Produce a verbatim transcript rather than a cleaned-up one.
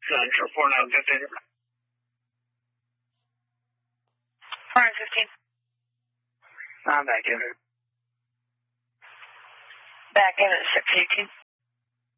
Central four nine fifteen. four nine fifteen. I'm back in. Back in at six eighteen.